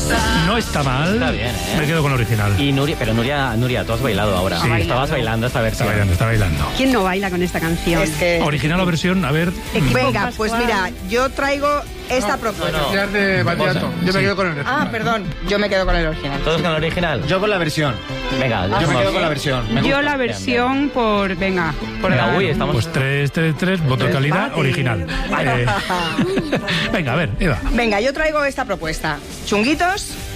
No está mal. Está bien, ¿eh? Me quedo con la original. Y Nuria, pero Nuria, tú has bailado ahora. Sí. Estabas bailando esta versión. Está bailando. ¿Quién no baila con esta canción? Es que... Original o versión, a ver. Venga, pues mira, yo traigo esta propuesta. Tirar de bachillerato. Yo me quedo con el original. Ah, perdón, yo me quedo con el original. ¿Todos con el original? Yo con la versión. Venga, Yo me quedo con la versión. Me Yo gusta. la versión por... Venga, por Venga, ganar. uy, estamos... Pues 3, voto de calidad, Empate. original. Venga, a ver, Eva. Venga, yo traigo esta propuesta. Chunguitos,